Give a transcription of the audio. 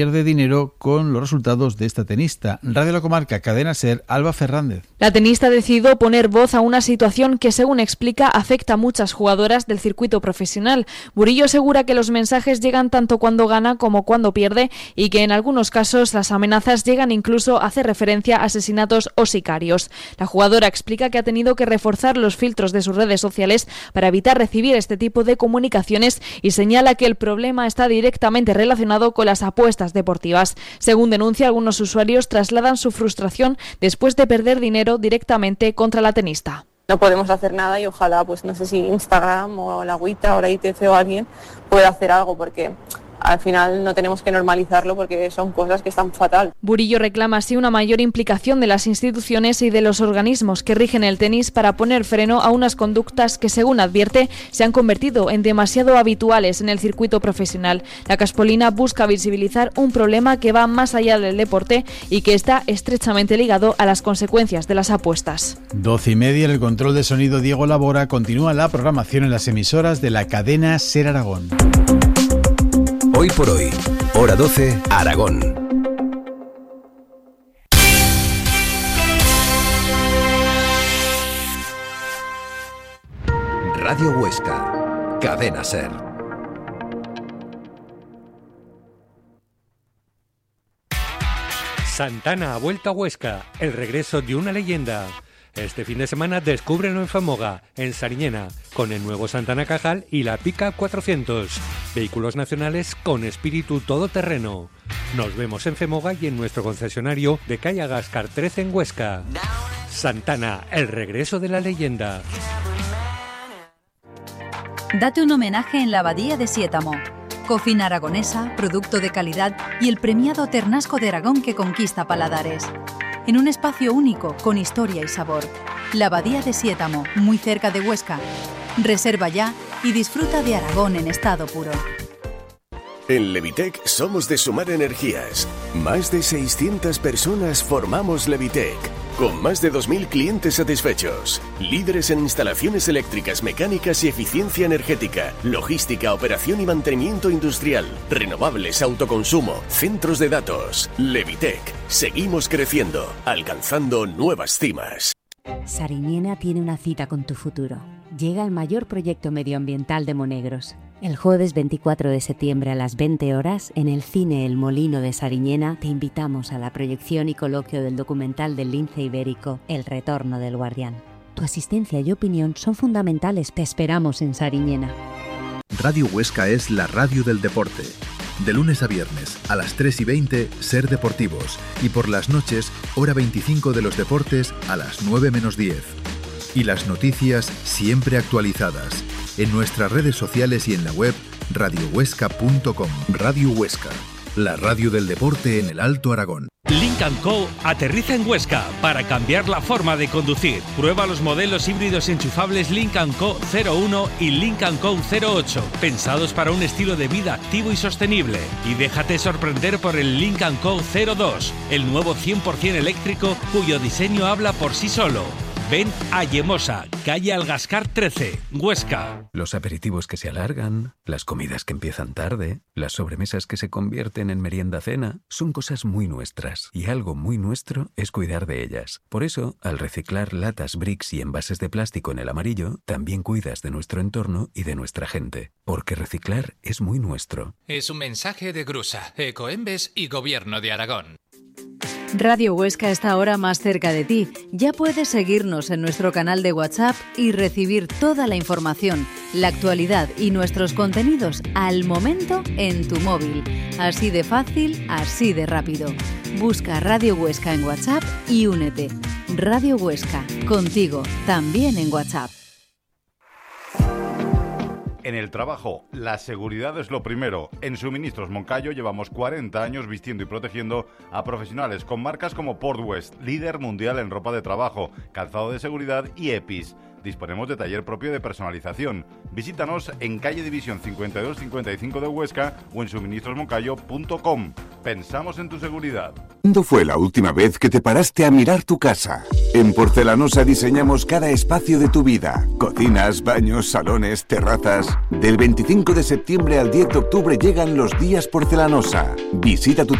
pierde dinero con los resultados de esta tenista. Radio La Comarca, Cadena SER, Alba Fernández. La tenista ha decidido poner voz a una situación que, según explica, afecta a muchas jugadoras del circuito profesional. Burillo asegura que los mensajes llegan tanto cuando gana como cuando pierde y que en algunos casos las amenazas llegan incluso a hacer referencia a asesinatos o sicarios. La jugadora explica que ha tenido que reforzar los filtros de sus redes sociales para evitar recibir este tipo de comunicaciones y señala que el problema está directamente relacionado con las apuestas deportivas. Según denuncia, algunos usuarios trasladan su frustración después de perder dinero directamente contra la tenista. No podemos hacer nada y ojalá, pues no sé si Instagram o la Agüita o la ITC o alguien pueda hacer algo, porque al final no tenemos que normalizarlo porque son cosas que están fatal. Burillo reclama así una mayor implicación de las instituciones y de los organismos que rigen el tenis para poner freno a unas conductas que, según advierte, se han convertido en demasiado habituales en el circuito profesional. La Caspolina busca visibilizar un problema que va más allá del deporte y que está estrechamente ligado a las consecuencias de las apuestas. 12:30, en el control de sonido Diego Labora. Continúa la programación en las emisoras de la cadena SER Aragón. Hoy por hoy, hora 12, Aragón. Radio Huesca, Cadena SER. Santana ha vuelto a Huesca, el regreso de una leyenda. Este fin de semana descúbrelo en Famoga, en Sariñena, con el nuevo Santana Cajal y la Pickup 400. Vehículos nacionales con espíritu todoterreno. Nos vemos en Famoga y en nuestro concesionario de calle Gascar 13 en Huesca. Santana, el regreso de la leyenda. Date un homenaje en la Abadía de Siétamo. Cocina aragonesa, producto de calidad y el premiado Ternasco de Aragón que conquista paladares. En un espacio único, con historia y sabor. La Abadía de Siétamo, muy cerca de Huesca. Reserva ya y disfruta de Aragón en estado puro. En Levitec somos de sumar energías. Más de 600 personas formamos Levitec, con más de 2.000 clientes satisfechos. Líderes en instalaciones eléctricas, mecánicas y eficiencia energética, logística, operación y mantenimiento industrial, renovables, autoconsumo, centros de datos. Levitec, seguimos creciendo, alcanzando nuevas cimas. Sariñena tiene una cita con tu futuro. Llega el mayor proyecto medioambiental de Monegros. El jueves 24 de septiembre a las 20 horas, en el cine El Molino de Sariñena, te invitamos a la proyección y coloquio del documental del lince ibérico, El Retorno del Guardián. Tu asistencia y opinión son fundamentales. Te esperamos en Sariñena. Radio Huesca es la radio del deporte. De lunes a viernes, a las 3:20, Ser Deportivos. Y por las noches, hora 25 de los deportes, a las 9 menos 10. Y las noticias siempre actualizadas. En nuestras redes sociales y en la web radiohuesca.com. Radio Huesca, la radio del deporte en el Alto Aragón. Lynk & Co aterriza en Huesca para cambiar la forma de conducir. Prueba los modelos híbridos enchufables Lynk & Co 01 y Lynk & Co 08, pensados para un estilo de vida activo y sostenible. Y déjate sorprender por el Lynk & Co 02, el nuevo 100% eléctrico cuyo diseño habla por sí solo. Ven a Yemosa, calle Algascar 13, Huesca. Los aperitivos que se alargan, las comidas que empiezan tarde, las sobremesas que se convierten en merienda-cena, son cosas muy nuestras. Y algo muy nuestro es cuidar de ellas. Por eso, al reciclar latas, bricks y envases de plástico en el amarillo, también cuidas de nuestro entorno y de nuestra gente. Porque reciclar es muy nuestro. Es un mensaje de Grusa, Ecoembes y Gobierno de Aragón. Radio Huesca está ahora más cerca de ti. Ya puedes seguirnos en nuestro canal de WhatsApp y recibir toda la información, la actualidad y nuestros contenidos al momento en tu móvil. Así de fácil, así de rápido. Busca Radio Huesca en WhatsApp y únete. Radio Huesca, contigo, también en WhatsApp. En el trabajo, la seguridad es lo primero. En Suministros Moncayo llevamos 40 años vistiendo y protegiendo a profesionales con marcas como Port West, líder mundial en ropa de trabajo, calzado de seguridad y EPIs. disponemos de taller propio de personalización. Visítanos en calle División 52-55 de Huesca o en suministrosmoncayo.com. Pensamos en tu seguridad. ¿Cuándo fue la última vez que te paraste a mirar tu casa? En Porcelanosa diseñamos cada espacio de tu vida. Cocinas, baños, salones, terrazas. Del 25 de septiembre al 10 de octubre llegan los días Porcelanosa. Visita tu